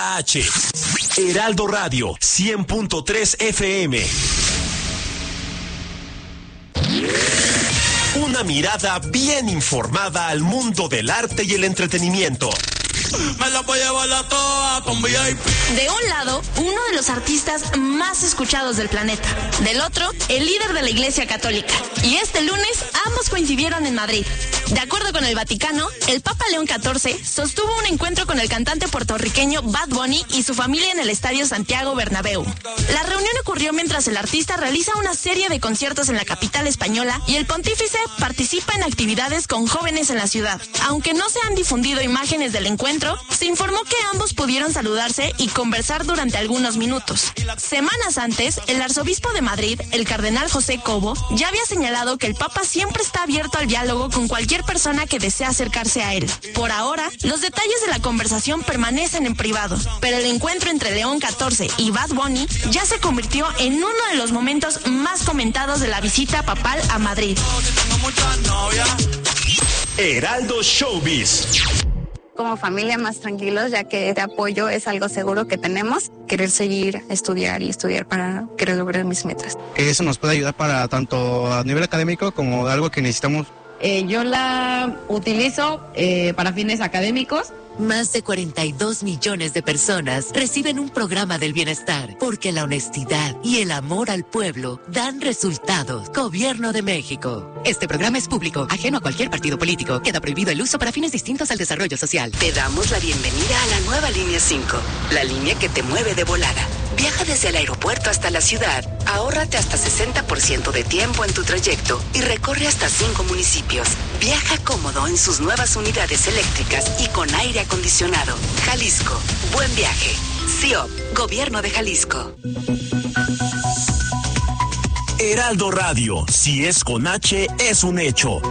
H. Heraldo Radio 100.3 FM. Una mirada bien informada al mundo del arte y el entretenimiento. Me la voy a llevar la toa con VIP. De un lado, uno de los artistas más escuchados del planeta. Del otro, el líder de la Iglesia Católica. Y este lunes, ambos coincidieron en Madrid. De acuerdo con el Vaticano, el Papa León XIV sostuvo un encuentro con el cantante puertorriqueño Bad Bunny y su familia en el Estadio Santiago Bernabéu. La reunión ocurrió mientras el artista realiza una serie de conciertos en la capital española y el pontífice participa en actividades con jóvenes en la ciudad. Aunque no se han difundido imágenes del encuentro, se informó que ambos pudieron saludarse y conversar durante algunos minutos. Semanas antes, el arzobispo de Madrid, el cardenal José Cobo, ya había señalado que el Papa siempre está abierto al diálogo con cualquier persona que desea acercarse a él. Por ahora, los detalles de la conversación permanecen en privado, pero el encuentro entre León XIV y Bad Bunny ya se convirtió en uno de los momentos más comentados de la visita papal a Madrid. Heraldo Showbiz. Como familia más tranquilos, ya que este apoyo es algo seguro que tenemos. Querer seguir, estudiar para querer lograr mis metas. Eso nos puede ayudar para tanto a nivel académico como algo que necesitamos. Yo la utilizo para fines académicos. Más de 42 millones de personas reciben un programa del bienestar porque la honestidad y el amor al pueblo dan resultados. Gobierno de México. Este programa es público, ajeno a cualquier partido político. Queda prohibido el uso para fines distintos al desarrollo social. Te damos la bienvenida a la nueva línea 5, la línea que te mueve de volada. Viaja desde el aeropuerto hasta la ciudad, ahórrate hasta 60% de tiempo en tu trayecto y recorre hasta 5 municipios. Viaja cómodo en sus nuevas unidades eléctricas y con aire acondicionado. Jalisco, buen viaje. CIOP, Gobierno de Jalisco. Heraldo Radio, si es con H, es un hecho.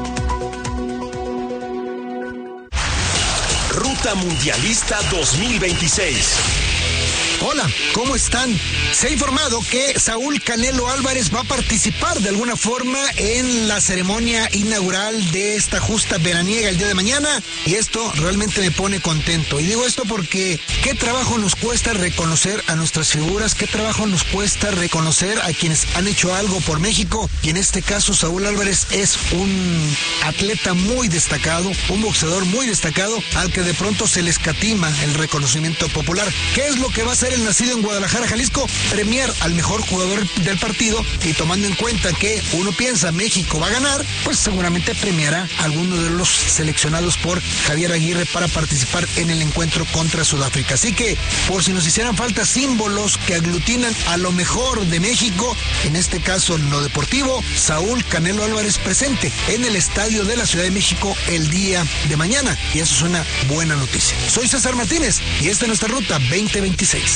Ruta Mundialista 2026. Hola, ¿cómo están? Se ha informado que Saúl Canelo Álvarez va a participar de alguna forma en la ceremonia inaugural de esta justa veraniega el día de mañana, y esto realmente me pone contento. Y digo esto porque qué trabajo nos cuesta reconocer a nuestras figuras, qué trabajo nos cuesta reconocer a quienes han hecho algo por México, y en este caso Saúl Álvarez es un atleta muy destacado, un boxeador muy destacado, al que de pronto se le escatima el reconocimiento popular. ¿Qué es lo que va a hacer el nacido en Guadalajara, Jalisco? Premiar al mejor jugador del partido, y tomando en cuenta que uno piensa México va a ganar, pues seguramente premiará a alguno de los seleccionados por Javier Aguirre para participar en el encuentro contra Sudáfrica. Así que, por si nos hicieran falta símbolos que aglutinan a lo mejor de México, en este caso en lo deportivo, Saúl Canelo Álvarez presente en el Estadio de la Ciudad de México el día de mañana, y eso es una buena noticia. Soy César Martínez y esta es nuestra Ruta 2026.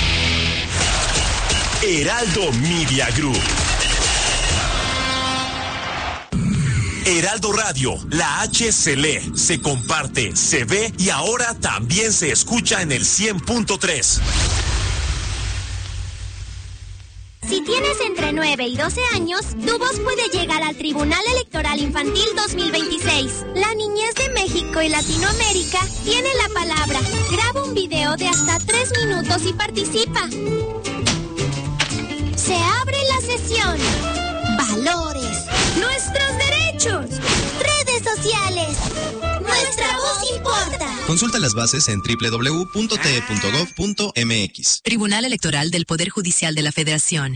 Heraldo Media Group. Heraldo Radio, la H se lee, se comparte, se ve y ahora también se escucha en el 100.3. Si tienes entre 9 y 12 años, tu voz puede llegar al Tribunal Electoral Infantil 2026. La niñez de México y Latinoamérica tiene la palabra. Graba un video de hasta 3 minutos y participa. Se abre la sesión. Valores. Nuestros derechos. Redes sociales. Nuestra voz importa. Consulta las bases en www.te.gov.mx. Tribunal Electoral del Poder Judicial de la Federación.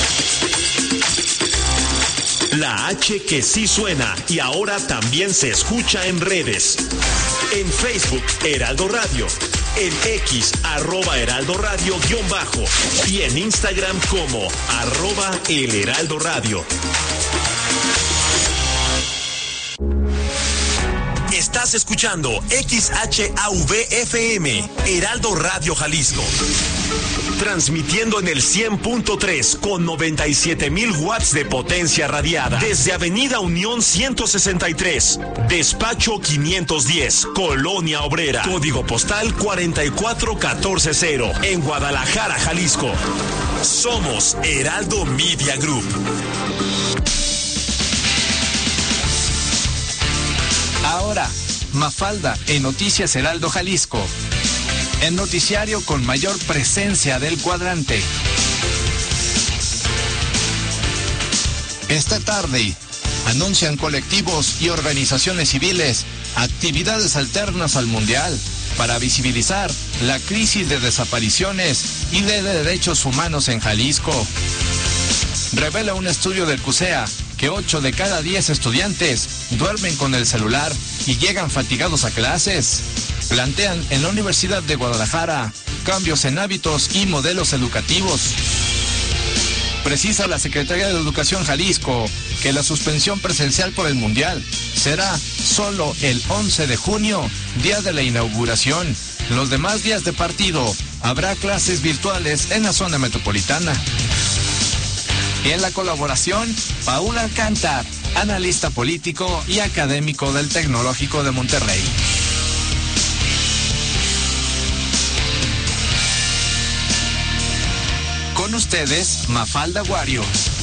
La H que sí suena y ahora también se escucha en redes. En Facebook, Heraldo Radio. En X, @Heraldo Radio _ y en Instagram como @El Heraldo Radio. Estás escuchando XHAVFM, Heraldo Radio Jalisco. Transmitiendo en el 100.3 con 97,000 watts de potencia radiada. Desde Avenida Unión 163, Despacho 510, Colonia Obrera. Código postal 44140, en Guadalajara, Jalisco. Somos Heraldo Media Group. Ahora, Mafalda en Noticias Heraldo Jalisco. el noticiario con mayor presencia del cuadrante. Esta tarde, anuncian colectivos y organizaciones civiles actividades alternas al Mundial para visibilizar la crisis de desapariciones y de derechos humanos en Jalisco. Revela un estudio del CUSEA que 8 de cada 10 estudiantes duermen con el celular y llegan fatigados a clases. Plantean en la Universidad de Guadalajara cambios en hábitos y modelos educativos. Precisa la Secretaría de Educación Jalisco que la suspensión presencial por el Mundial será solo el 11 de junio, día de la inauguración. Los demás días de partido habrá clases virtuales en la zona metropolitana. Y en la colaboración, Paul Alcántar, analista político y académico del Tecnológico de Monterrey. Con ustedes, Mafalda Guario.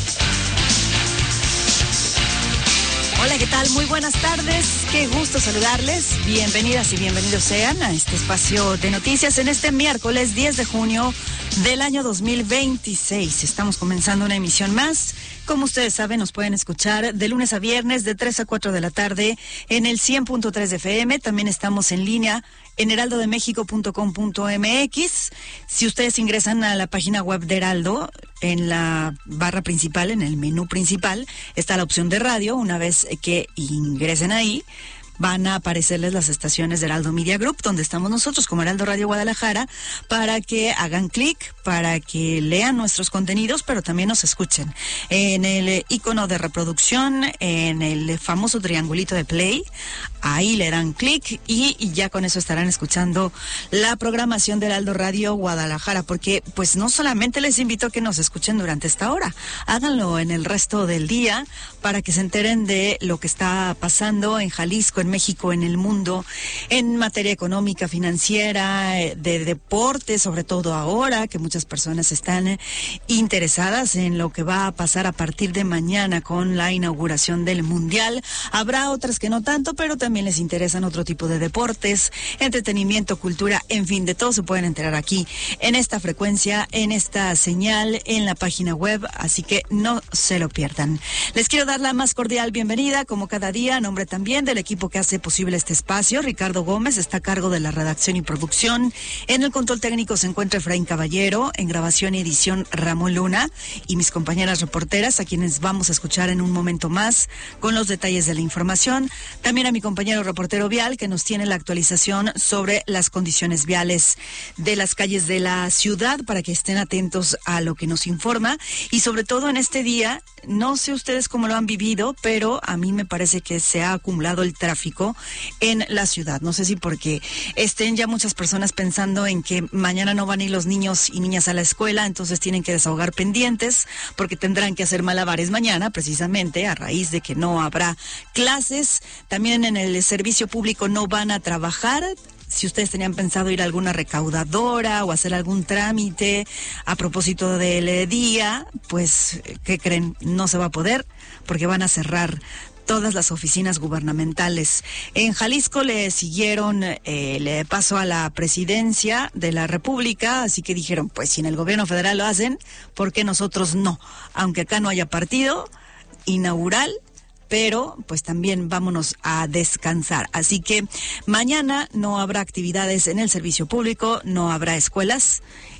Hola, ¿qué tal? Muy buenas tardes. Qué gusto saludarles. Bienvenidas y bienvenidos sean a este espacio de noticias en este miércoles 10 de junio del año 2026. Estamos comenzando una emisión más. Como ustedes saben, nos pueden escuchar de lunes a viernes de 3 a 4 de la tarde en el 100.3 de FM. También estamos en línea en heraldodemexico.com.mx. Si ustedes ingresan a la página web de Heraldo, en la barra principal, en el menú principal, está la opción de radio. Una vez que ingresen ahí, van a aparecerles las estaciones de Heraldo Media Group, donde estamos nosotros como Heraldo Radio Guadalajara, para que hagan clic, para que lean nuestros contenidos, pero también nos escuchen. En el icono de reproducción, en el famoso triangulito de play, ahí le dan clic y ya con eso estarán escuchando la programación de Heraldo Radio Guadalajara, porque pues no solamente les invito a que nos escuchen durante esta hora, háganlo en el resto del día para que se enteren de lo que está pasando en Jalisco, en México, en el mundo, en materia económica, financiera, de deporte, sobre todo ahora que muchas personas están interesadas en lo que va a pasar a partir de mañana con la inauguración del Mundial. Habrá otras que no tanto, pero también les interesan otro tipo de deportes, entretenimiento, cultura, en fin, de todo se pueden enterar aquí en esta frecuencia, en esta señal, en la página web, así que no se lo pierdan. Les quiero dar la más cordial bienvenida, como cada día, a nombre también del equipo que hace posible este espacio. Ricardo Gómez está a cargo de la redacción y producción. En el control técnico se encuentra Efraín Caballero, en grabación y edición Ramón Luna, y mis compañeras reporteras, a quienes vamos a escuchar en un momento más con los detalles de la información. También a mi compañero reportero vial, que nos tiene la actualización sobre las condiciones viales de las calles de la ciudad, para que estén atentos a lo que nos informa. Y sobre todo en este día, no sé ustedes cómo lo han vivido, pero a mí me parece que se ha acumulado el tráfico en la ciudad. No sé si porque estén ya muchas personas pensando en que mañana no van a ir los niños y niñas a la escuela, entonces tienen que desahogar pendientes porque tendrán que hacer malabares mañana, precisamente a raíz de que no habrá clases. También en el servicio público no van a trabajar. Si ustedes tenían pensado ir a alguna recaudadora o hacer algún trámite a propósito del día, pues, ¿qué creen? No se va a poder porque van a cerrar todas las oficinas gubernamentales. En Jalisco le siguieron el paso a la presidencia de la República, así que dijeron, pues si en el gobierno federal lo hacen, ¿por qué nosotros no? Aunque acá no haya partido inaugural, pero pues también vámonos a descansar. Así que mañana no habrá actividades en el servicio público, no habrá escuelas.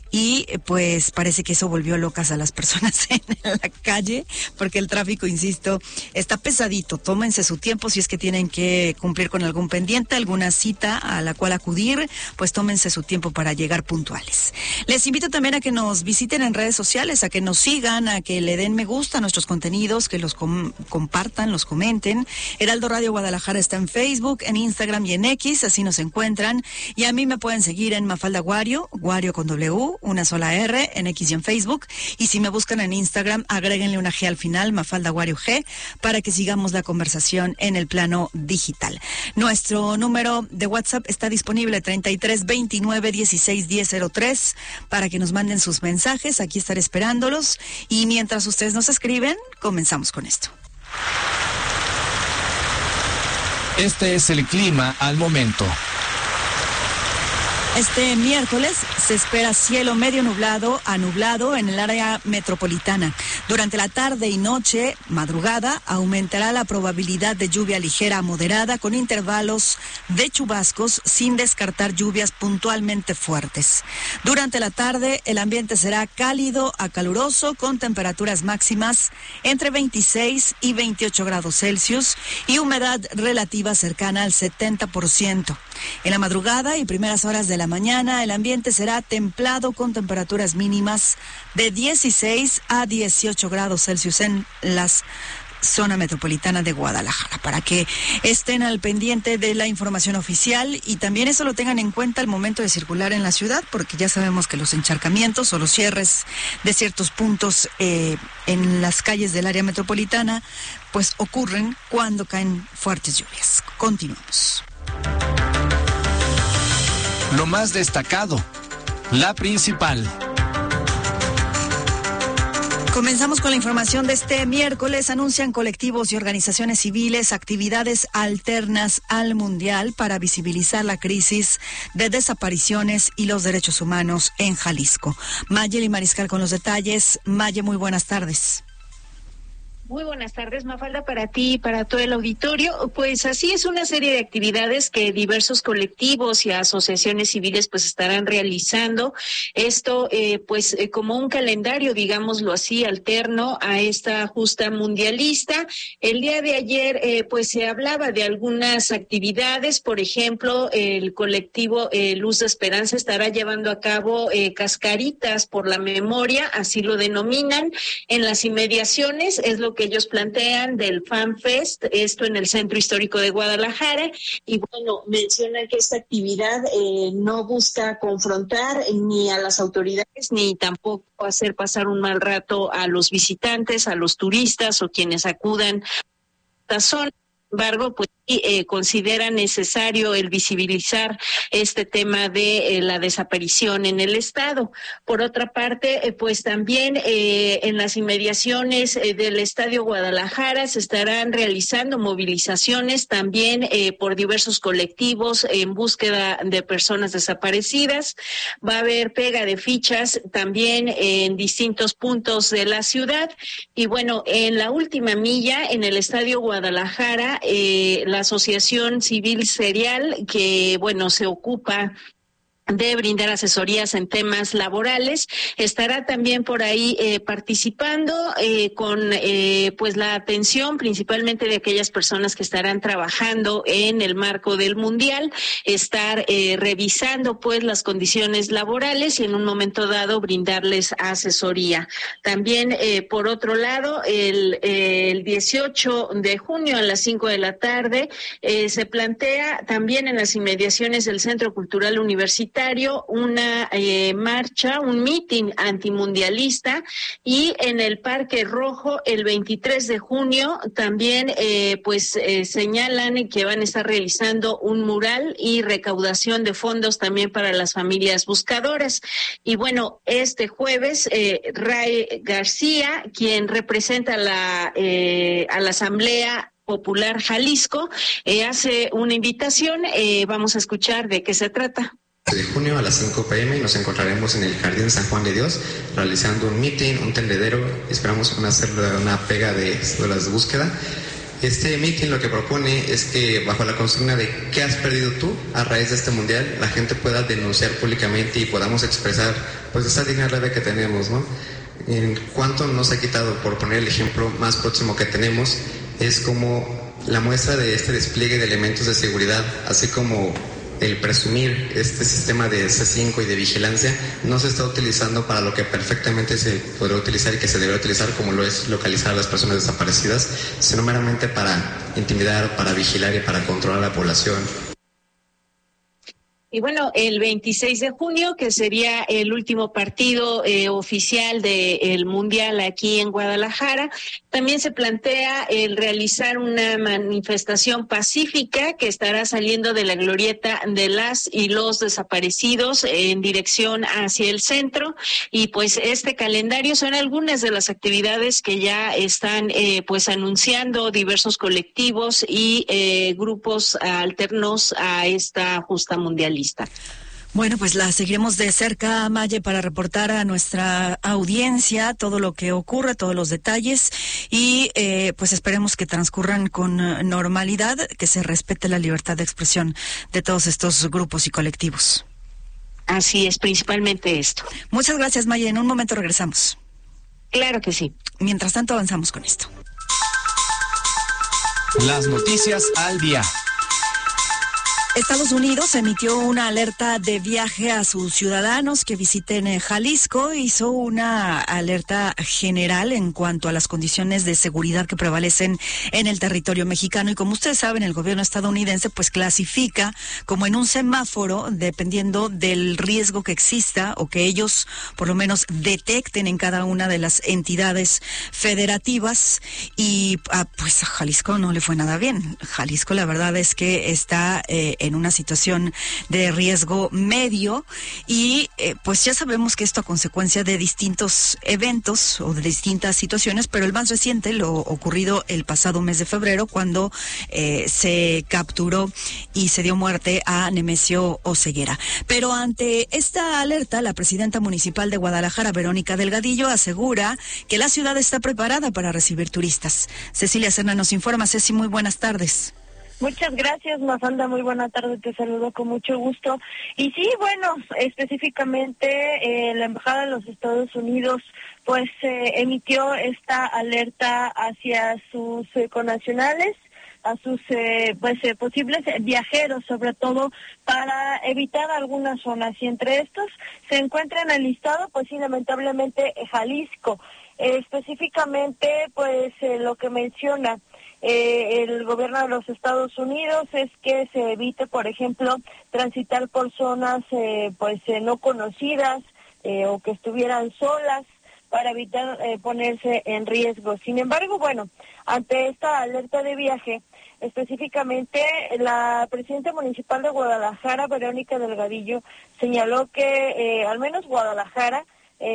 Y pues parece que eso volvió locas a las personas en la calle, porque el tráfico, insisto, está pesadito. Tómense su tiempo si es que tienen que cumplir con algún pendiente, alguna cita a la cual acudir, pues tómense su tiempo para llegar puntuales. Les invito también a que nos visiten en redes sociales, a que nos sigan, a que le den me gusta a nuestros contenidos, que los compartan, los comenten. Heraldo Radio Guadalajara está en Facebook, en Instagram y en X, así nos encuentran. Y a mí me pueden seguir en Mafalda Guario, Guario con W, una sola R, en X y en Facebook. Y si me buscan en Instagram, agréguenle una G al final, Mafalda Guario G, para que sigamos la conversación en el plano digital. Nuestro número de WhatsApp está disponible, 33 29 16 10 03, para que nos manden sus mensajes. Aquí estaré esperándolos. Y mientras ustedes nos escriben, comenzamos con esto. Este es el clima al momento. Este miércoles se espera cielo medio nublado a nublado en el área metropolitana. Durante la tarde y noche, madrugada, aumentará la probabilidad de lluvia ligera a moderada con intervalos de chubascos sin descartar lluvias puntualmente fuertes. Durante la tarde, el ambiente será cálido a caluroso con temperaturas máximas entre 26 y 28 grados Celsius y humedad relativa cercana al 70%. En la madrugada y primeras horas de la mañana, el ambiente será templado con temperaturas mínimas de 16 a 18 grados Celsius en las zona metropolitana de Guadalajara, para que estén al pendiente de la información oficial y también eso lo tengan en cuenta al momento de circular en la ciudad, porque ya sabemos que los encharcamientos o los cierres de ciertos puntos en las calles del área metropolitana pues ocurren cuando caen fuertes lluvias. Continuamos. Lo más destacado, la principal. Comenzamos con la información de este miércoles. Anuncian colectivos y organizaciones civiles actividades alternas al Mundial para visibilizar la crisis de desapariciones y los derechos humanos en Jalisco. Mayeli Mariscal con los detalles. Maye, muy buenas tardes. Muy buenas tardes, Mafalda, para ti y para todo el auditorio. Pues así es, una serie de actividades que diversos colectivos y asociaciones civiles pues estarán realizando. Esto como un calendario, digámoslo así, alterno a esta justa mundialista. El día de ayer pues se hablaba de algunas actividades. Por ejemplo, el colectivo Luz de Esperanza estará llevando a cabo cascaritas por la memoria, así lo denominan, en las inmediaciones. Es lo que ellos plantean del Fan Fest, esto en el Centro Histórico de Guadalajara, y bueno, mencionan que esta actividad no busca confrontar ni a las autoridades ni tampoco hacer pasar un mal rato a los visitantes, a los turistas o quienes acudan a esta zona. Sin embargo, pues considera necesario el visibilizar este tema de la desaparición en el estado. Por otra parte, pues también en las inmediaciones del Estadio Guadalajara se estarán realizando movilizaciones también por diversos colectivos en búsqueda de personas desaparecidas. Va a haber pega de fichas también en distintos puntos de la ciudad. Y bueno, en la última milla, en el Estadio Guadalajara, la Asociación Civil Serial, que bueno, se ocupa de brindar asesorías en temas laborales, estará también por ahí participando con pues la atención principalmente de aquellas personas que estarán trabajando en el marco del Mundial, estar revisando pues las condiciones laborales y en un momento dado brindarles asesoría. También por otro lado, el 18 de junio a las 5 de la tarde se plantea también en las inmediaciones del Centro Cultural Universitario una marcha, un mitin antimundialista, y en el Parque Rojo el 23 de junio también señalan que van a estar realizando un mural y recaudación de fondos también para las familias buscadoras. Y bueno, este jueves Ray García, quien representa a la Asamblea Popular Jalisco, hace una invitación. Vamos a escuchar de qué se trata. De junio a las 5 p.m. nos encontraremos en el Jardín San Juan de Dios realizando un meeting, un tendedero. Esperamos hacer una pega de las de búsqueda. Este meeting lo que propone es que bajo la consigna de ¿qué has perdido tú? A raíz de este mundial, la gente pueda denunciar públicamente y podamos expresar pues esa digna rabia que tenemos, ¿no? En cuanto nos ha quitado, por poner el ejemplo más próximo que tenemos, es como la muestra de este despliegue de elementos de seguridad, así como el presumir este sistema de C5 y de vigilancia no se está utilizando para lo que perfectamente se podría utilizar y que se debe utilizar, como lo es localizar a las personas desaparecidas, sino meramente para intimidar, para vigilar y para controlar a la población. Y bueno, el 26 de junio, que sería el último partido oficial del Mundial aquí en Guadalajara, también se plantea el realizar una manifestación pacífica que estará saliendo de la glorieta de las y los desaparecidos en dirección hacia el centro. Y pues este calendario son algunas de las actividades que ya están pues anunciando diversos colectivos y grupos alternos a esta justa mundialista. Bueno, pues la seguiremos de cerca, Maye, para reportar a nuestra audiencia todo lo que ocurre, todos los detalles y pues esperemos que transcurran con normalidad, que se respete la libertad de expresión de todos estos grupos y colectivos. Así es, principalmente esto. Muchas gracias, Maye. En un momento regresamos. Claro que sí. Mientras tanto, avanzamos con esto. Las noticias al día. Estados Unidos emitió una alerta de viaje a sus ciudadanos que visiten Jalisco. Hizo una alerta general en cuanto a las condiciones de seguridad que prevalecen en el territorio mexicano. Y como ustedes saben, el gobierno estadounidense pues clasifica como en un semáforo dependiendo del riesgo que exista o que ellos por lo menos detecten en cada una de las entidades federativas. Y pues a Jalisco no le fue nada bien. Jalisco la verdad es que está en una situación de riesgo medio y pues ya sabemos que esto a consecuencia de distintos eventos o de distintas situaciones, pero el más reciente, lo ocurrido el pasado mes de febrero, cuando se capturó y se dio muerte a Nemesio Oseguera. Pero ante esta alerta, la presidenta municipal de Guadalajara, Verónica Delgadillo, asegura que la ciudad está preparada para recibir turistas. Cecilia Serna nos informa. Ceci, muy buenas tardes. Muchas gracias, Mafalda, muy buena tarde, te saludo con mucho gusto. Y sí, bueno, específicamente la Embajada de los Estados Unidos pues emitió esta alerta hacia sus connacionales, a sus posibles viajeros, sobre todo para evitar algunas zonas, y entre estos se encuentra en el listado, pues sí, lamentablemente Jalisco. Específicamente, pues lo que menciona el gobierno de los Estados Unidos es que se evite, por ejemplo, transitar por zonas no conocidas o que estuvieran solas para evitar ponerse en riesgo. Sin embargo, bueno, ante esta alerta de viaje, específicamente la presidenta municipal de Guadalajara, Verónica Delgadillo, señaló que al menos Guadalajara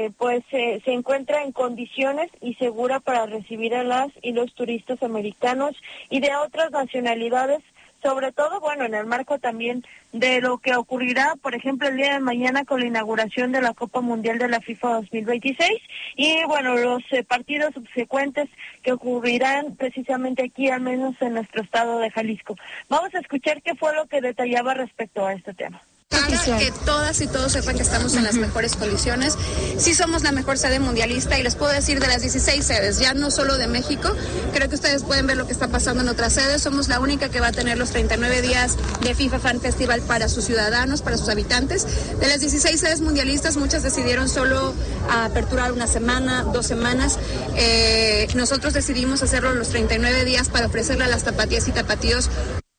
se encuentra en condiciones y segura para recibir a las y los turistas americanos y de otras nacionalidades, sobre todo, bueno, en el marco también de lo que ocurrirá, por ejemplo, el día de mañana con la inauguración de la Copa Mundial de la FIFA 2026 y, bueno, los partidos subsecuentes que ocurrirán precisamente aquí, al menos en nuestro estado de Jalisco. Vamos a escuchar qué fue lo que detallaba respecto a este tema. Para que todas y todos sepan que estamos en las mejores condiciones. Sí somos la mejor sede mundialista y les puedo decir de las 16 sedes, ya no solo de México, creo que ustedes pueden ver lo que está pasando en otras sedes. Somos la única que va a tener los 39 días de FIFA Fan Festival para sus ciudadanos, para sus habitantes. De las 16 sedes mundialistas, muchas decidieron solo aperturar una semana, 2 semanas. Nosotros decidimos hacerlo los 39 días para ofrecerle a las tapatías y tapatíos.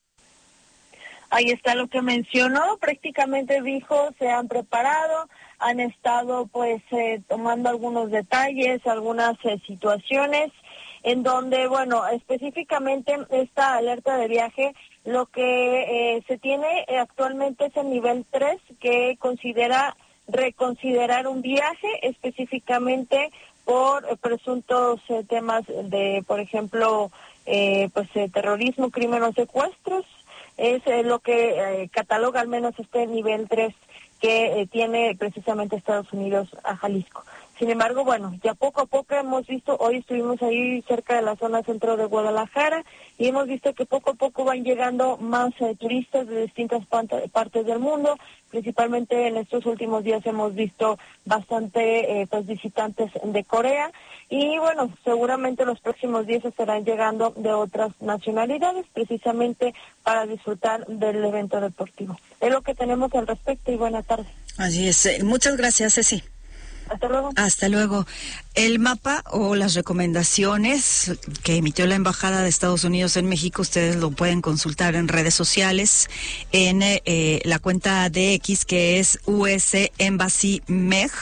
Ahí está lo que mencionó, prácticamente dijo, se han preparado, han estado tomando algunos detalles, algunas situaciones, en donde, bueno, específicamente esta alerta de viaje, lo que se tiene actualmente es el nivel 3, que considera reconsiderar un viaje específicamente por presuntos temas de, por ejemplo, terrorismo, crimen o secuestros. Es lo que cataloga al menos este nivel 3 que tiene precisamente Estados Unidos a Jalisco. Sin embargo, bueno, ya poco a poco hemos visto, hoy estuvimos ahí cerca de la zona centro de Guadalajara y hemos visto que poco a poco van llegando más turistas de distintas partes del mundo. Principalmente en estos últimos días hemos visto bastante visitantes de Corea y bueno, seguramente los próximos días estarán llegando de otras nacionalidades precisamente para disfrutar del evento deportivo. Es lo que tenemos al respecto y buena tarde. Así es. Muchas gracias, Ceci. Hasta luego. Hasta luego. El mapa o las recomendaciones que emitió la Embajada de Estados Unidos en México, ustedes lo pueden consultar en redes sociales, en la cuenta de X, que es US Embassy MEX,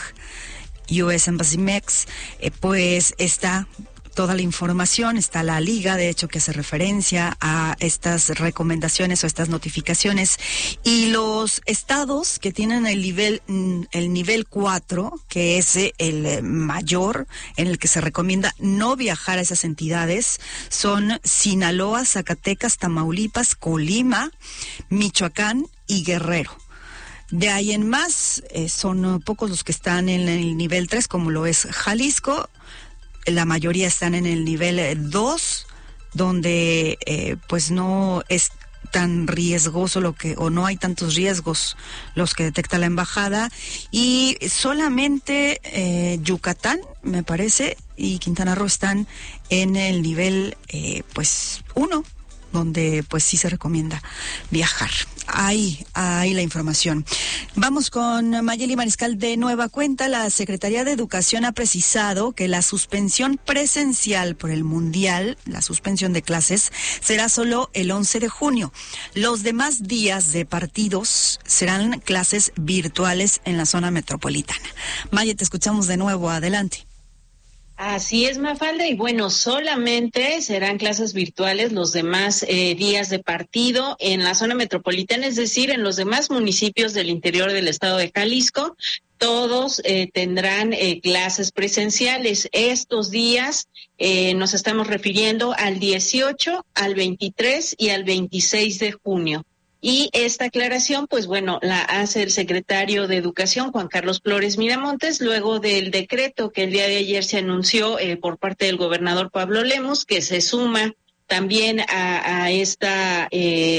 pues está toda la información, está la liga, de hecho, que hace referencia a estas recomendaciones o estas notificaciones. Y los estados que tienen el nivel 4, que es el mayor, en el que se recomienda no viajar a esas entidades, son Sinaloa, Zacatecas, Tamaulipas, Colima, Michoacán y Guerrero. De ahí en más, son pocos los que están en el nivel 3, como lo es Jalisco. La mayoría están en el nivel 2, donde pues no es tan riesgoso o no hay tantos riesgos los que detecta la embajada, y solamente Yucatán, me parece, y Quintana Roo están en el nivel pues 1, donde pues sí se recomienda viajar. Ahí la información. Vamos con Mayeli Mariscal de Nueva Cuenta. La Secretaría de Educación ha precisado que la suspensión presencial por el Mundial, la suspensión de clases, será solo el 11 de junio. Los demás días de partidos serán clases virtuales en la zona metropolitana. Maye, te escuchamos de nuevo. Adelante. Así es, Mafalda, y bueno, solamente serán clases virtuales los demás días de partido en la zona metropolitana, es decir, en los demás municipios del interior del estado de Jalisco. Todos tendrán clases presenciales. Estos días nos estamos refiriendo al 18, al 23 y al 26 de junio. Y esta aclaración, pues bueno, la hace el secretario de Educación, Juan Carlos Flores Miramontes, luego del decreto que el día de ayer se anunció por parte del gobernador Pablo Lemus, que se suma también a esta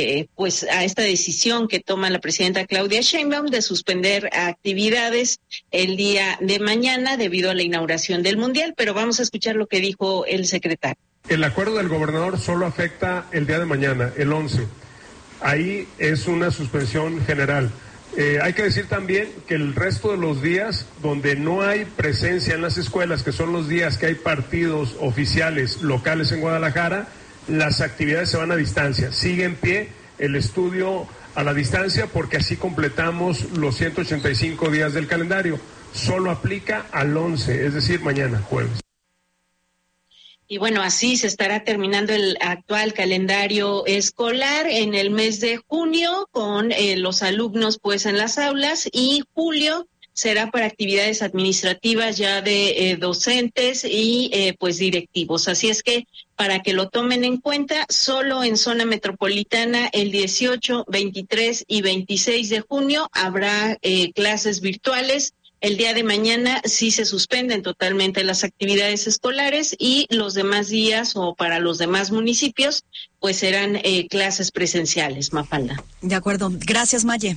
decisión que toma la presidenta Claudia Sheinbaum de suspender actividades el día de mañana debido a la inauguración del Mundial. Pero vamos a escuchar lo que dijo el secretario. El acuerdo del gobernador solo afecta el día de mañana, el 11. Ahí es una suspensión general. Hay que decir también que el resto de los días donde no hay presencia en las escuelas, que son los días que hay partidos oficiales locales en Guadalajara, las actividades se van a distancia. Sigue en pie el estudio a la distancia porque así completamos los 185 días del calendario. Solo aplica al 11, es decir, mañana, jueves. Y bueno, así se estará terminando el actual calendario escolar en el mes de junio con los alumnos pues en las aulas, y julio será para actividades administrativas ya de docentes y pues directivos. Así es que para que lo tomen en cuenta, solo en zona metropolitana el 18, 23 y 26 de junio habrá clases virtuales. El día de mañana sí se suspenden totalmente las actividades escolares, y los demás días o para los demás municipios pues serán clases presenciales, Mafalda. De acuerdo. Gracias, Maye.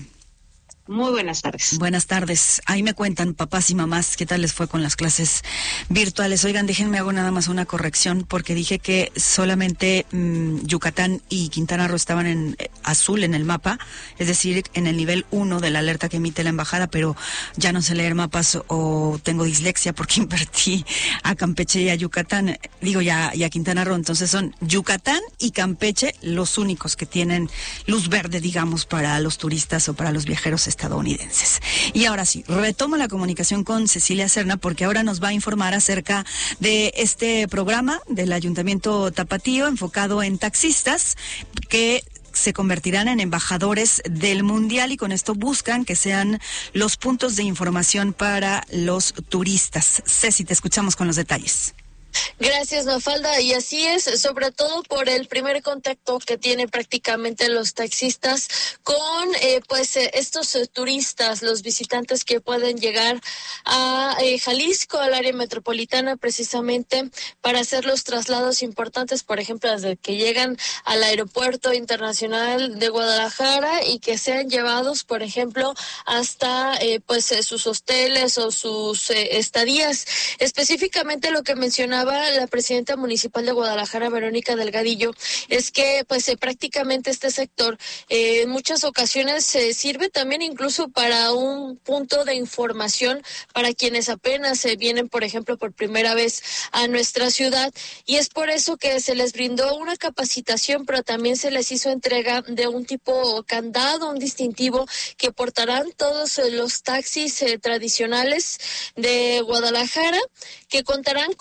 Muy buenas tardes. Buenas tardes. Ahí me cuentan, papás y mamás, qué tal les fue con las clases virtuales. Oigan, déjenme hago nada más una corrección, porque dije que solamente Yucatán y Quintana Roo estaban en azul en el mapa, es decir, en el nivel 1 de la alerta que emite la embajada, pero ya no sé leer mapas o tengo dislexia porque invertí a Campeche y a Yucatán, y a Quintana Roo. Entonces son Yucatán y Campeche los únicos que tienen luz verde, digamos, para los turistas o para los viajeros estadounidenses. Y ahora sí, retomo la comunicación con Cecilia Serna, porque ahora nos va a informar acerca de este programa del Ayuntamiento Tapatío enfocado en taxistas que se convertirán en embajadores del Mundial, y con esto buscan que sean los puntos de información para los turistas. Ceci, te escuchamos con los detalles. Gracias, Mafalda, y así es, sobre todo por el primer contacto que tienen prácticamente los taxistas con estos turistas, los visitantes que pueden llegar a Jalisco, al área metropolitana, precisamente para hacer los traslados importantes, por ejemplo, desde que llegan al aeropuerto internacional de Guadalajara y que sean llevados, por ejemplo, hasta sus hosteles o sus estadías. Específicamente lo que mencionaba la presidenta municipal de Guadalajara, Verónica Delgadillo, es que prácticamente este sector en muchas ocasiones sirve también incluso para un punto de información para quienes apenas vienen, por ejemplo, por primera vez a nuestra ciudad, y es por eso que se les brindó una capacitación, pero también se les hizo entrega de un tipo candado, un distintivo que portarán todos los taxis tradicionales de Guadalajara, que contarán con algunos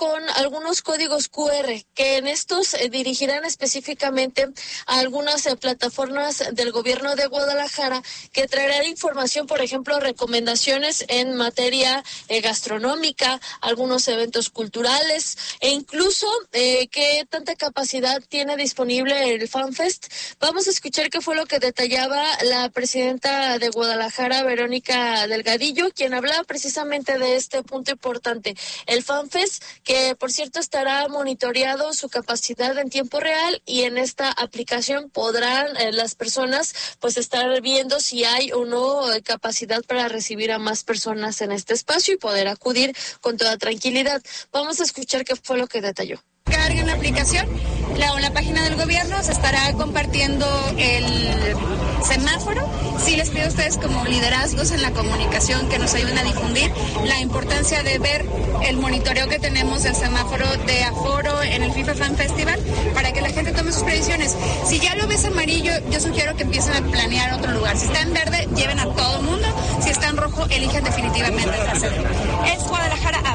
algunos códigos QR, que en estos dirigirán específicamente a algunas plataformas del gobierno de Guadalajara, que traerán información, por ejemplo, recomendaciones en materia gastronómica, algunos eventos culturales e incluso qué tanta capacidad tiene disponible el FanFest. Vamos a escuchar qué fue lo que detallaba la presidenta de Guadalajara, Verónica Delgadillo, quien hablaba precisamente de este punto importante. El FanFest, que por cierto estará monitoreado su capacidad en tiempo real, y en esta aplicación podrán las personas pues estar viendo si hay o no capacidad para recibir a más personas en este espacio y poder acudir con toda tranquilidad. Vamos a escuchar qué fue lo que detalló. Carguen la aplicación, en la página del gobierno se estará compartiendo el semáforo. Sí les pido a ustedes como liderazgos en la comunicación que nos ayuden a difundir la importancia de ver el monitoreo que tenemos del semáforo de aforo en el FIFA Fan Festival para que la gente tome sus previsiones. Si ya lo ves amarillo, yo sugiero que empiecen a planear otro lugar. Si está en verde, lleven a todo el mundo. Si está en rojo, elijan definitivamente esta sede. Es Guadalajara App.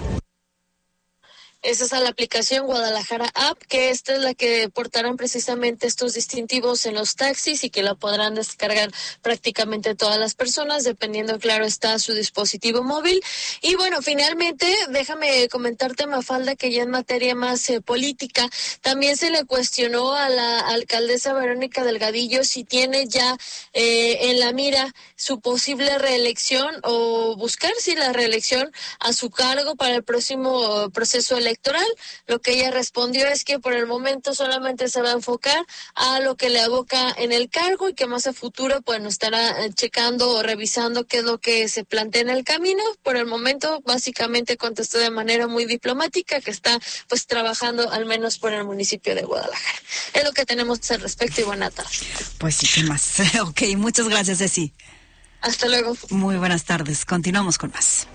Esa es la aplicación Guadalajara App, que esta es la que portarán precisamente estos distintivos en los taxis y que la podrán descargar prácticamente todas las personas, dependiendo, claro está, su dispositivo móvil. Y bueno, finalmente, déjame comentarte, Mafalda, que ya en materia más política, también se le cuestionó a la alcaldesa Verónica Delgadillo si tiene ya en la mira su posible reelección o buscar la reelección a su cargo para el próximo proceso electoral. Lo que ella respondió es que por el momento solamente se va a enfocar a lo que le aboca en el cargo y que más a futuro pues nos estará checando o revisando qué es lo que se plantea en el camino. Por el momento básicamente contestó de manera muy diplomática que está pues trabajando al menos por el municipio de Guadalajara. Es lo que tenemos al respecto y buena tarde. Pues sí, ¿qué más? Ok, muchas gracias, Ceci. Hasta luego. Muy buenas tardes. Continuamos con más.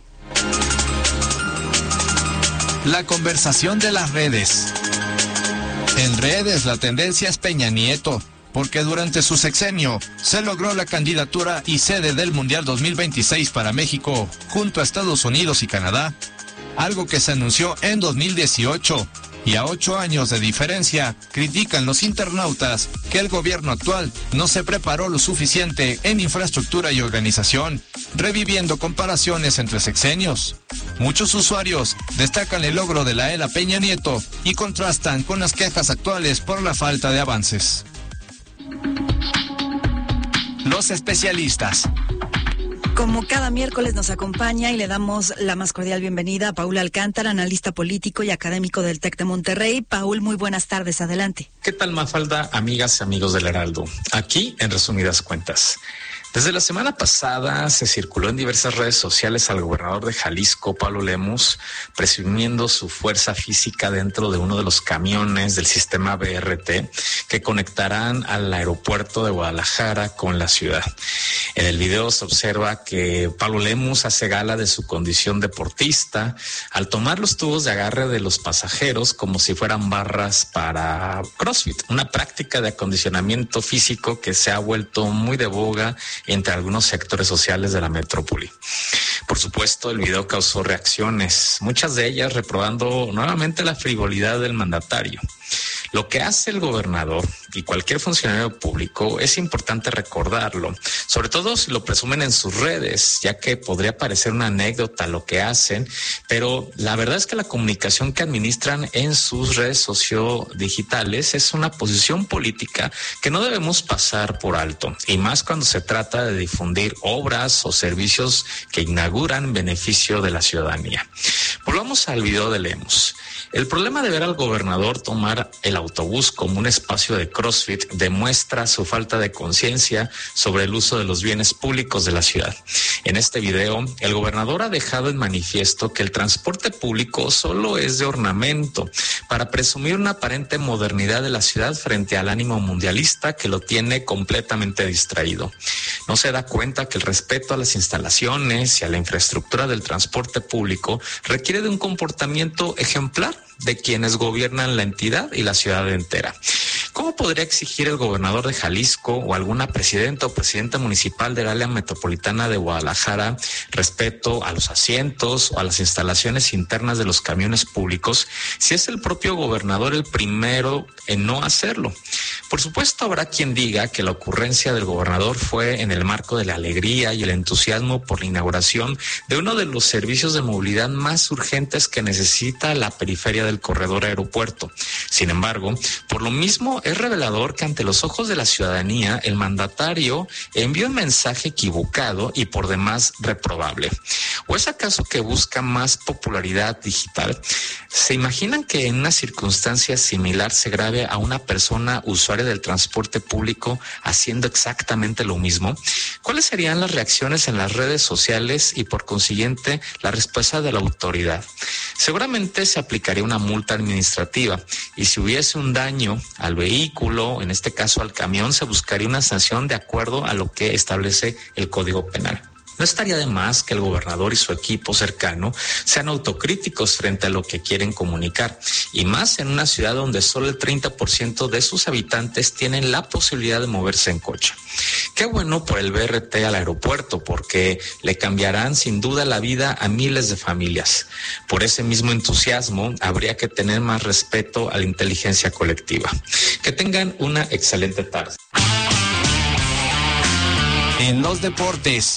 La conversación de las redes. En redes la tendencia es Peña Nieto, porque durante su sexenio se logró la candidatura y sede del Mundial 2026 para México, junto a Estados Unidos y Canadá, algo que se anunció en 2018. Y a 8 años de diferencia, critican los internautas que el gobierno actual no se preparó lo suficiente en infraestructura y organización, reviviendo comparaciones entre sexenios. Muchos usuarios destacan el logro de la era Peña Nieto y contrastan con las quejas actuales por la falta de avances. Los especialistas. Como cada miércoles nos acompaña y le damos la más cordial bienvenida a Paul Alcántara, analista político y académico del TEC de Monterrey. Paul, muy buenas tardes, adelante. ¿Qué tal, Mafalda, amigas y amigos del Heraldo? Aquí, en resumidas cuentas. Desde la semana pasada se circuló en diversas redes sociales al gobernador de Jalisco, Pablo Lemus, presumiendo su fuerza física dentro de uno de los camiones del sistema BRT que conectarán al aeropuerto de Guadalajara con la ciudad. En el video se observa que Pablo Lemus hace gala de su condición deportista al tomar los tubos de agarre de los pasajeros como si fueran barras para CrossFit, una práctica de acondicionamiento físico que se ha vuelto muy de boga entre algunos sectores sociales de la metrópoli. Por supuesto, el video causó reacciones, muchas de ellas reprobando nuevamente la frivolidad del mandatario. Lo que hace el gobernador y cualquier funcionario público es importante recordarlo, sobre todo si lo presumen en sus redes, ya que podría parecer una anécdota lo que hacen, pero la verdad es que la comunicación que administran en sus redes sociodigitales es una posición política que no debemos pasar por alto, y más cuando se trata de difundir obras o servicios que inauguran en beneficio de la ciudadanía. Volvamos al video de Lemus. El problema de ver al gobernador tomar el autobús como un espacio de CrossFit demuestra su falta de conciencia sobre el uso de los bienes públicos de la ciudad. En este video, el gobernador ha dejado en manifiesto que el transporte público solo es de ornamento para presumir una aparente modernidad de la ciudad frente al ánimo mundialista que lo tiene completamente distraído. No se da cuenta que el respeto a las instalaciones y a la infraestructura del transporte público requiere de un comportamiento ejemplar de quienes gobiernan la entidad y la ciudad entera. ¿Cómo podría exigir el gobernador de Jalisco o alguna presidenta o presidenta municipal del área metropolitana de Guadalajara respeto a los asientos o a las instalaciones internas de los camiones públicos si es el propio gobernador el primero en no hacerlo? Por supuesto, habrá quien diga que la ocurrencia del gobernador fue en el marco de la alegría y el entusiasmo por la inauguración de uno de los servicios de movilidad más urgentes que necesita la periferia del corredor aeropuerto. Sin embargo, por lo mismo es revelador que ante los ojos de la ciudadanía el mandatario envió un mensaje equivocado y por demás reprobable. ¿O es acaso que busca más popularidad digital? ¿Se imaginan que en una circunstancia similar se grabe a una persona usuaria del transporte público haciendo exactamente lo mismo? ¿Cuáles serían las reacciones en las redes sociales y por consiguiente la respuesta de la autoridad? Seguramente se aplicaría una multa administrativa y si hubiese un daño al vehículo, en este caso al camión, se buscaría una sanción de acuerdo a lo que establece el Código Penal. No estaría de más que el gobernador y su equipo cercano sean autocríticos frente a lo que quieren comunicar, y más en una ciudad donde solo el 30% de sus habitantes tienen la posibilidad de moverse en coche. Qué bueno por el BRT al aeropuerto, porque le cambiarán sin duda la vida a miles de familias. Por ese mismo entusiasmo, habría que tener más respeto a la inteligencia colectiva. Que tengan una excelente tarde. En los deportes,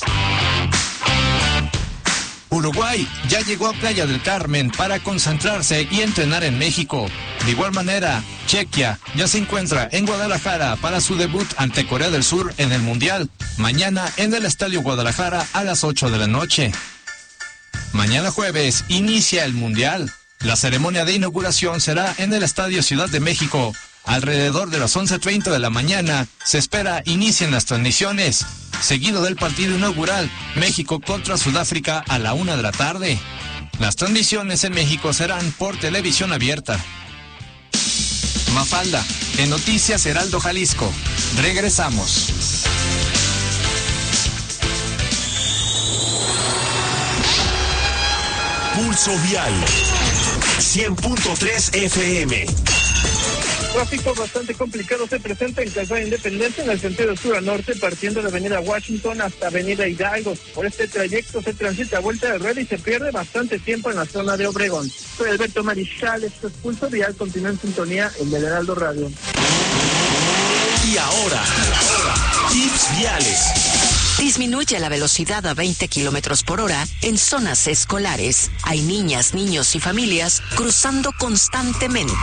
Uruguay ya llegó a Playa del Carmen para concentrarse y entrenar en México. De igual manera, Chequia ya se encuentra en Guadalajara para su debut ante Corea del Sur en el Mundial, mañana en el Estadio Guadalajara a las 8 de la noche. Mañana jueves inicia el Mundial. La ceremonia de inauguración será en el Estadio Ciudad de México. Alrededor de las 11:30 de la mañana se espera inicien las transmisiones, seguido del partido inaugural México contra Sudáfrica a la 1 de la tarde. Las transmisiones en México serán por televisión abierta. Mafalda, en Noticias Heraldo Jalisco. Regresamos. Pulso Vial 100.3 FM. Tráfico bastante complicado se presenta en Calzada Independencia en el sentido sur a norte, partiendo de Avenida Washington hasta Avenida Hidalgo. Por este trayecto se transita a vuelta de rueda y se pierde bastante tiempo en la zona de Obregón. Soy Alberto Mariscal, esto es Pulso Vial, continúa en sintonía en el Heraldo Radio. Y ahora, tips viales. Disminuye la velocidad a 20 kilómetros por hora en zonas escolares. Hay niñas, niños y familias cruzando constantemente.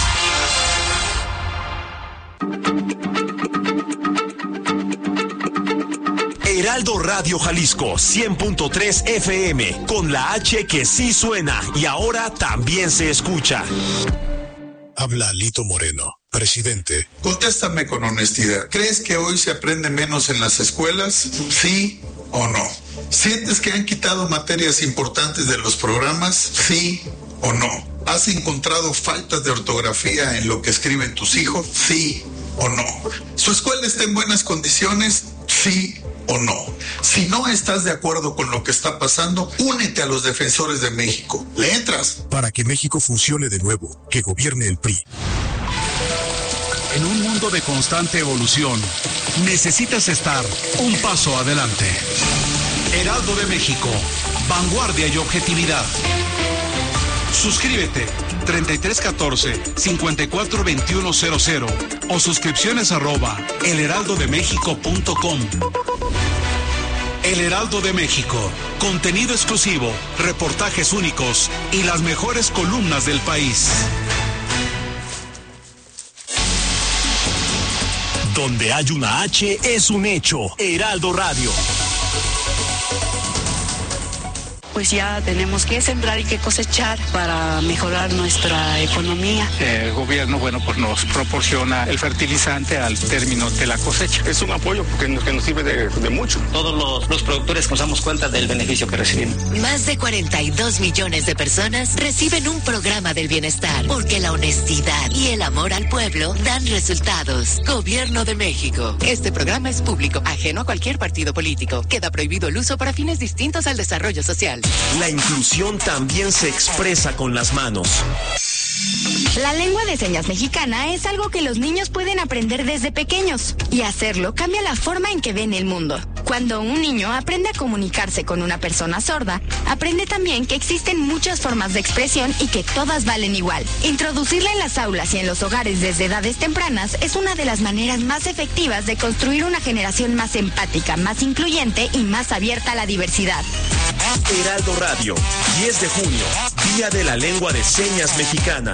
Heraldo Radio Jalisco 100.3 FM, con la H que sí suena y ahora también se escucha. Habla Lito Moreno, presidente. Contéstame con honestidad. ¿Crees que hoy se aprende menos en las escuelas? ¿Sí o no? ¿Sientes que han quitado materias importantes de los programas? ¿Sí o no? ¿Has encontrado faltas de ortografía en lo que escriben tus hijos? ¿Sí o no? ¿Su escuela está en buenas condiciones? ¿Sí o no? Si no estás de acuerdo con lo que está pasando, únete a los defensores de México. ¿Le entras? Para que México funcione de nuevo, que gobierne el PRI. En un mundo de constante evolución, necesitas estar un paso adelante. Heraldo de México, vanguardia y objetividad. Suscríbete 3314-542100 o suscripciones @elheraldodemexico.com. El Heraldo de México, contenido exclusivo, reportajes únicos y las mejores columnas del país. Donde hay una H es un hecho. Heraldo Radio. Pues ya tenemos que sembrar y que cosechar para mejorar nuestra economía. El gobierno, pues nos proporciona el fertilizante al término de la cosecha. Es un apoyo que nos sirve de mucho. Todos los productores nos damos cuenta del beneficio que recibimos. Más de 42 millones de personas reciben un programa del bienestar, porque la honestidad y el amor al pueblo dan resultados. Gobierno de México. Este programa es público, ajeno a cualquier partido político. Queda prohibido el uso para fines distintos al desarrollo social. La inclusión también se expresa con las manos. La lengua de señas mexicana es algo que los niños pueden aprender desde pequeños, y hacerlo cambia la forma en que ven el mundo. Cuando un niño aprende a comunicarse con una persona sorda, aprende también que existen muchas formas de expresión y que todas valen igual. Introducirla en las aulas y en los hogares desde edades tempranas es una de las maneras más efectivas de construir una generación más empática, más incluyente y más abierta a la diversidad. Heraldo Radio, 10 de junio, Día de la Lengua de Señas Mexicana.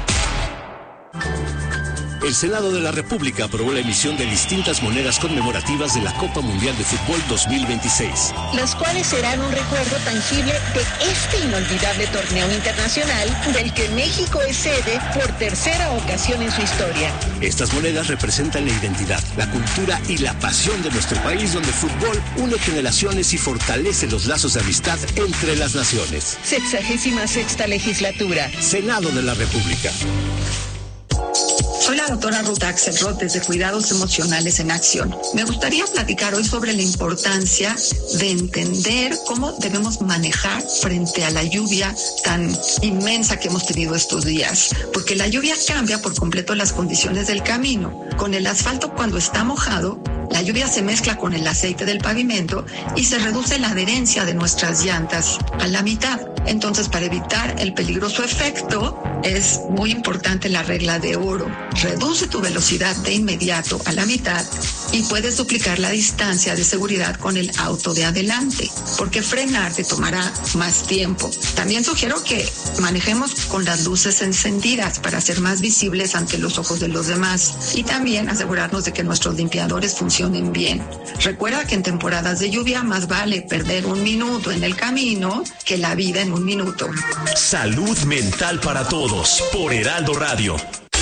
El Senado de la República aprobó la emisión de distintas monedas conmemorativas de la Copa Mundial de Fútbol 2026. Las cuales serán un recuerdo tangible de este inolvidable torneo internacional del que México es sede por tercera ocasión en su historia. Estas monedas representan la identidad, la cultura y la pasión de nuestro país, donde el fútbol une generaciones y fortalece los lazos de amistad entre las naciones. 66ª legislatura. Senado de la República. Soy la doctora Ruth Axelrod desde Cuidados Emocionales en Acción. Me gustaría platicar hoy sobre la importancia de entender cómo debemos manejar frente a la lluvia tan inmensa que hemos tenido estos días, porque la lluvia cambia por completo las condiciones del camino. Con el asfalto, cuando está mojado, la lluvia se mezcla con el aceite del pavimento y se reduce la adherencia de nuestras llantas a la mitad. Entonces, para evitar el peligroso efecto, es muy importante la regla de oro. Reduce tu velocidad de inmediato a la mitad y puedes duplicar la distancia de seguridad con el auto de adelante, porque frenar te tomará más tiempo. También sugiero que manejemos con las luces encendidas para ser más visibles ante los ojos de los demás y también asegurarnos de que nuestros limpiadores funcionen bien. Recuerda que en temporadas de lluvia más vale perder un minuto en el camino que la vida en un minuto. Salud mental para todos por Heraldo Radio.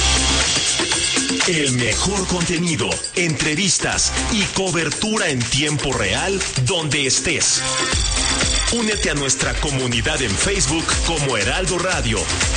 El mejor contenido, entrevistas y cobertura en tiempo real donde estés. Únete a nuestra comunidad en Facebook como Heraldo Radio.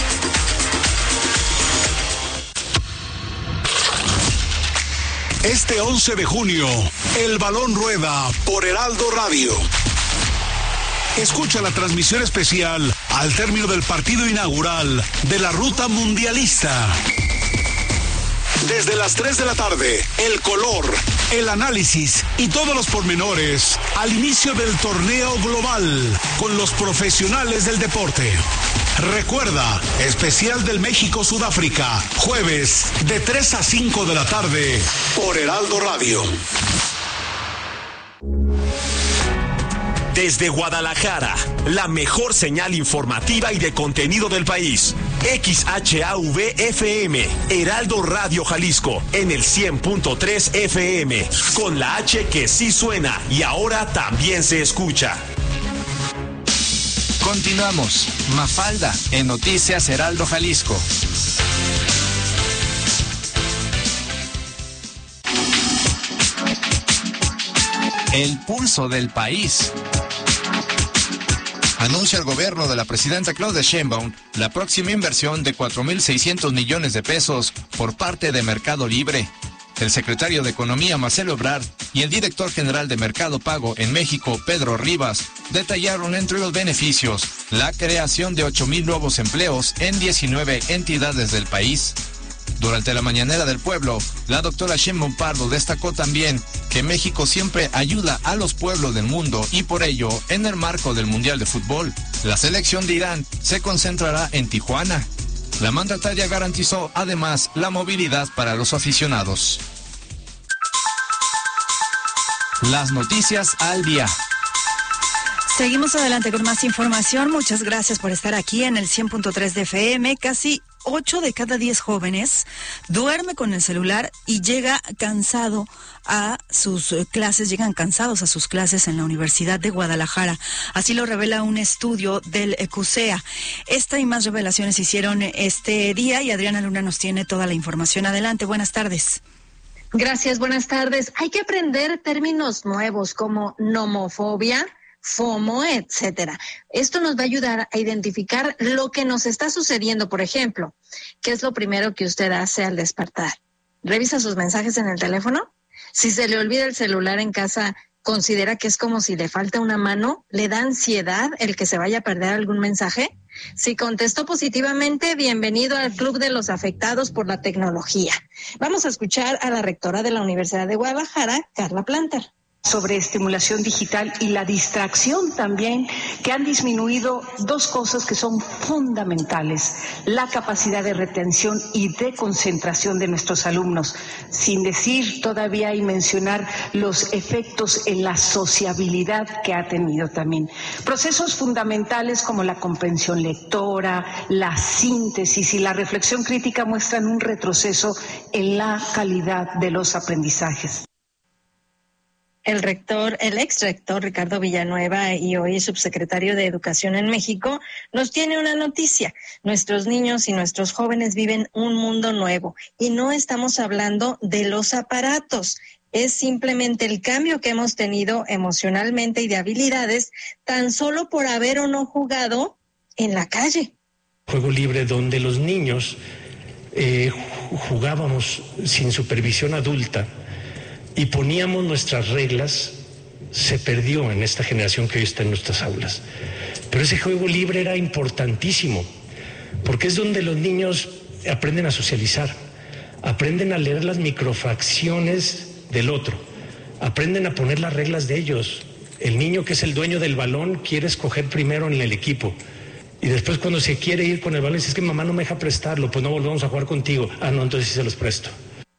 Este 11 de junio, el balón rueda por Heraldo Radio. Escucha la transmisión especial al término del partido inaugural de la Ruta Mundialista. Desde las 3 de la tarde, el color, el análisis y todos los pormenores al inicio del torneo global con los profesionales del deporte. Recuerda, especial del México-Sudáfrica, jueves de 3 a 5 de la tarde por Heraldo Radio. Desde Guadalajara, la mejor señal informativa y de contenido del país. XHAV-FM, Heraldo Radio Jalisco, en el 100.3 FM, con la H que sí suena y ahora también se escucha. Continuamos. Mafalda, en Noticias Heraldo Jalisco. El pulso del país. Anuncia el gobierno de la presidenta Claudia Sheinbaum la próxima inversión de 4.600 millones de pesos por parte de Mercado Libre. El secretario de Economía, Marcelo Ebrard, y el director general de Mercado Pago en México, Pedro Rivas, detallaron entre los beneficios la creación de 8,000 nuevos empleos en 19 entidades del país. Durante la mañanera del pueblo, la doctora Sheinbaum Pardo destacó también que México siempre ayuda a los pueblos del mundo y por ello, en el marco del Mundial de Fútbol, la selección de Irán se concentrará en Tijuana. La mandataria garantizó además la movilidad para los aficionados. Las noticias al día. Seguimos adelante con más información. Muchas gracias por estar aquí en el 100.3 de FM. Casi 8 de cada 10 jóvenes duerme con el celular y llega cansado a sus clases, llegan cansados a sus clases en la Universidad de Guadalajara. Así lo revela un estudio del CUSEA. Esta y más revelaciones se hicieron este día y Adriana Luna nos tiene toda la información. Adelante, buenas tardes. Gracias, buenas tardes. Hay que aprender términos nuevos como nomofobia, FOMO, etcétera. Esto nos va a ayudar a identificar lo que nos está sucediendo. Por ejemplo, ¿qué es lo primero que usted hace al despertar? ¿Revisa sus mensajes en el teléfono? Si se le olvida el celular en casa, ¿Considera que es como si le falta una mano? ¿Le da ansiedad el que se vaya a perder algún mensaje? Si contestó positivamente, bienvenido al club de los afectados por la tecnología. Vamos a escuchar a la rectora de la Universidad de Guadalajara, Carla Planter. Sobre estimulación digital y la distracción también, que han disminuido dos cosas que son fundamentales: la capacidad de retención y de concentración de nuestros alumnos, sin decir todavía y mencionar los efectos en la sociabilidad que ha tenido también. Procesos fundamentales como la comprensión lectora, la síntesis y la reflexión crítica muestran un retroceso en la calidad de los aprendizajes. El ex rector Ricardo Villanueva y hoy subsecretario de Educación en México, nos tiene una noticia. Nuestros niños y nuestros jóvenes viven un mundo nuevo y no estamos hablando de los aparatos. Es simplemente el cambio que hemos tenido emocionalmente y de habilidades tan solo por haber o no jugado en la calle. Juego libre donde los niños jugábamos sin supervisión adulta y poníamos nuestras reglas, se perdió en esta generación que hoy está en nuestras aulas. Pero ese juego libre era importantísimo, porque es donde los niños aprenden a socializar, aprenden a leer las microfracciones del otro, aprenden a poner las reglas de ellos. El niño que es el dueño del balón quiere escoger primero en el equipo. Y después cuando se quiere ir con el balón, dice, es que mamá no me deja prestarlo, pues no volvemos a jugar contigo. Ah, no, entonces sí se los presto.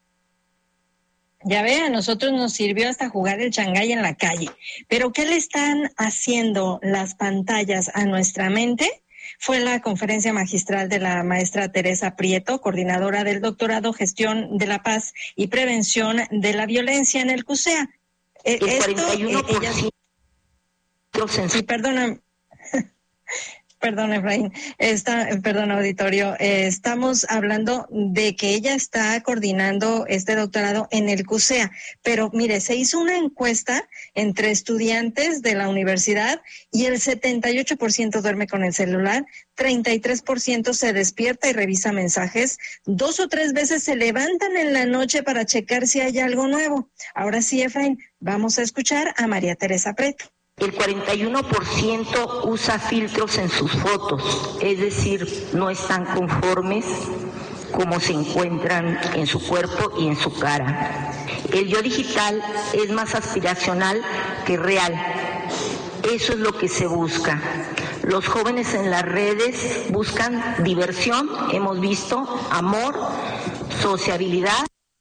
Ya ve, a nosotros nos sirvió hasta jugar el Shanghái en la calle. Pero ¿qué le están haciendo las pantallas a nuestra mente? Fue la conferencia magistral de la maestra Teresa Prieto, coordinadora del doctorado Gestión de la Paz y Prevención de la Violencia en el CUSEA. El 41%. Sí, perdona. Perdón, Efraín. Perdón, auditorio. Estamos hablando de que ella está coordinando este doctorado en el CUSEA. Pero mire, se hizo una encuesta entre estudiantes de la universidad y el 78% duerme con el celular, 33% se despierta y revisa mensajes, 2 o 3 veces se levantan en la noche para checar si hay algo nuevo. Ahora sí, Efraín, vamos a escuchar a María Teresa Prieto. El 41% usa filtros en sus fotos, es decir, no están conformes como se encuentran en su cuerpo y en su cara. El yo digital es más aspiracional que real. Eso es lo que se busca. Los jóvenes en las redes buscan diversión, hemos visto, amor, sociabilidad.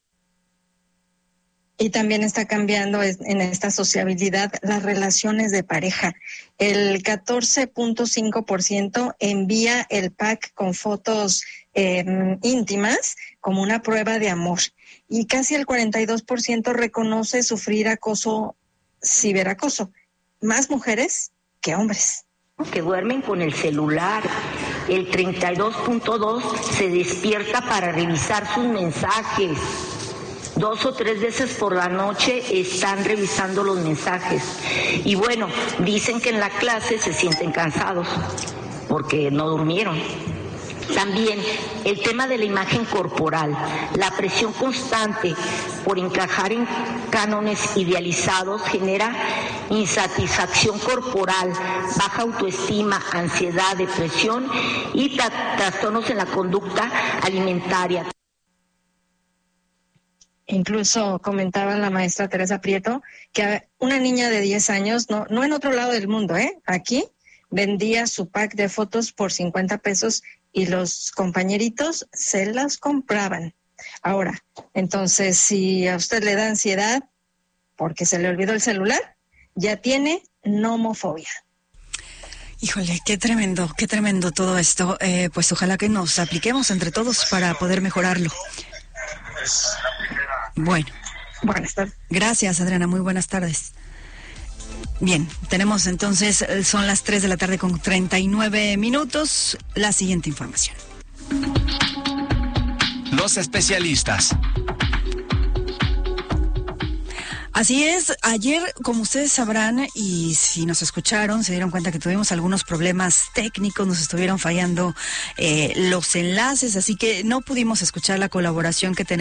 Y también está cambiando en esta sociabilidad las relaciones de pareja. El 14.5% envía el pack con fotos íntimas como una prueba de amor. Y casi el 42% reconoce sufrir acoso, ciberacoso. Más mujeres que hombres. Que duermen con el celular. El 32.2% se despierta para revisar sus mensajes. 2 o 3 veces por la noche están revisando los mensajes. Y bueno, dicen que en la clase se sienten cansados porque no durmieron. También el tema de la imagen corporal, la presión constante por encajar en cánones idealizados genera insatisfacción corporal, baja autoestima, ansiedad, depresión y trastornos en la conducta alimentaria. Incluso comentaba la maestra Teresa Prieto que una niña de 10 años, no en otro lado del mundo, aquí, vendía su pack de fotos por 50 pesos y los compañeritos se las compraban. Ahora, entonces, si a usted le da ansiedad porque se le olvidó el celular, ya tiene nomofobia. Híjole, qué tremendo todo esto. Pues ojalá que nos apliquemos entre todos para poder mejorarlo. Bueno, buenas tardes. Gracias, Adriana, muy buenas tardes. Bien, tenemos entonces, son las 3 de la tarde con 39 minutos, la siguiente información. Los especialistas. Así es, ayer, como ustedes sabrán, y si nos escucharon, se dieron cuenta que tuvimos algunos problemas técnicos, nos estuvieron fallando los enlaces, así que no pudimos escuchar la colaboración que tenemos